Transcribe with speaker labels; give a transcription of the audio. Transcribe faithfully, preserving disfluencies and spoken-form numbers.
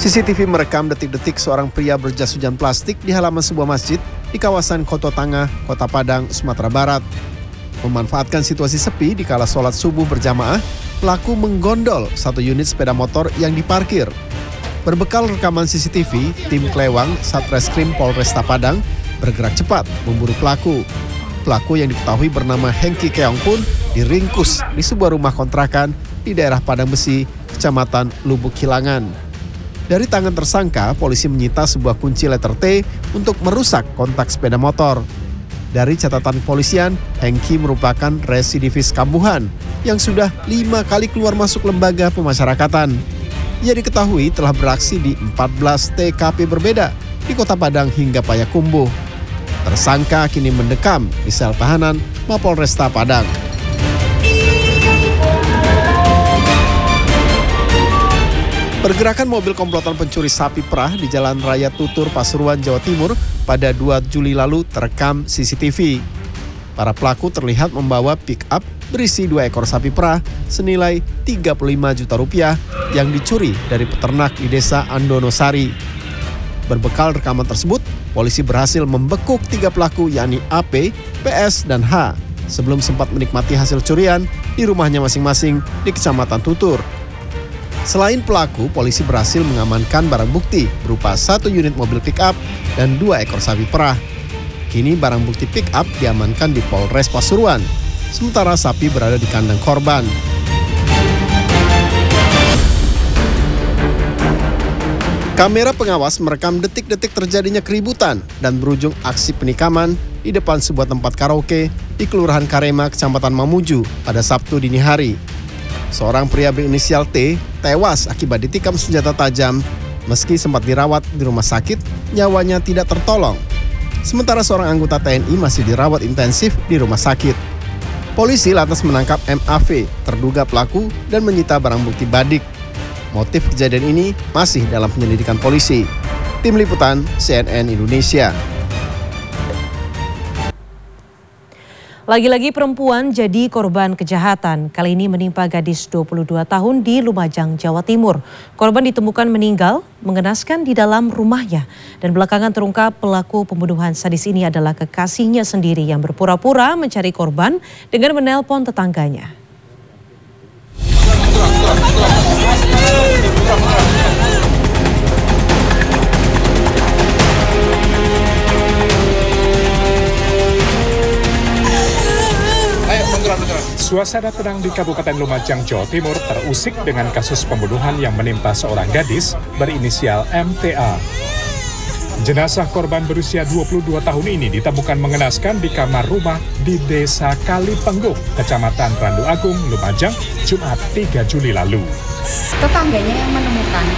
Speaker 1: C C T V merekam detik-detik seorang pria berjas hujan plastik di halaman sebuah masjid di kawasan Koto Tangah, Kota Padang, Sumatera Barat. Memanfaatkan situasi sepi di kala sholat subuh berjamaah, pelaku menggondol satu unit sepeda motor yang diparkir. Berbekal rekaman C C T V, tim Klewang Satreskrim Polresta Padang bergerak cepat memburu pelaku. Pelaku yang diketahui bernama Hengki Keong pun diringkus di sebuah rumah kontrakan di daerah Padang Besi, Kecamatan Lubuk Hilangan. Dari tangan tersangka, polisi menyita sebuah kunci letter T untuk merusak kontak sepeda motor. Dari catatan kepolisian, Hengki merupakan residivis kambuhan yang sudah lima kali keluar masuk lembaga pemasyarakatan. Ia diketahui telah beraksi di empat belas T K P berbeda di Kota Padang hingga Payakumbuh. Tersangka kini mendekam di sel tahanan Mapolresta Padang. Pergerakan mobil komplotan pencuri sapi perah di Jalan Raya Tutur, Pasuruan, Jawa Timur pada dua Juli lalu terekam C C T V. Para pelaku terlihat membawa pick-up berisi dua ekor sapi perah senilai tiga puluh lima juta rupiah yang dicuri dari peternak di Desa Andonosari. Berbekal rekaman tersebut, polisi berhasil membekuk tiga pelaku yakni A P, P S, dan H sebelum sempat menikmati hasil curian di rumahnya masing-masing di Kecamatan Tutur. Selain pelaku, polisi berhasil mengamankan barang bukti berupa satu unit mobil pick-up dan dua ekor sapi perah. Kini barang bukti pick-up diamankan di Polres Pasuruan, sementara sapi berada di kandang korban. Kamera pengawas merekam detik-detik terjadinya keributan dan berujung aksi penikaman di depan sebuah tempat karaoke di Kelurahan Karema, Kecamatan Mamuju pada Sabtu dini hari. Seorang pria berinisial T tewas akibat ditikam senjata tajam. Meski sempat dirawat di rumah sakit, nyawanya tidak tertolong. Sementara seorang anggota T N I masih dirawat intensif di rumah sakit. Polisi lantas menangkap M A V, terduga pelaku, dan menyita barang bukti badik. Motif kejadian ini masih dalam penyelidikan polisi. Tim Liputan C N N Indonesia.
Speaker 2: Lagi-lagi perempuan jadi korban kejahatan. Kali ini menimpa gadis dua puluh dua tahun di Lumajang, Jawa Timur. Korban ditemukan meninggal, mengenaskan di dalam rumahnya. Dan belakangan terungkap pelaku pembunuhan sadis ini adalah kekasihnya sendiri yang berpura-pura mencari korban dengan menelpon tetangganya.
Speaker 3: Suasana tenang di Kabupaten Lumajang, Jawa Timur terusik dengan kasus pembunuhan yang menimpa seorang gadis berinisial M T A. Jenazah korban berusia dua puluh dua tahun ini ditemukan mengenaskan di kamar rumah di Desa Kalipengguk, Kecamatan Randu Agung, Lumajang, Jumat tiga Juli lalu.
Speaker 4: Tetangganya yang menemukan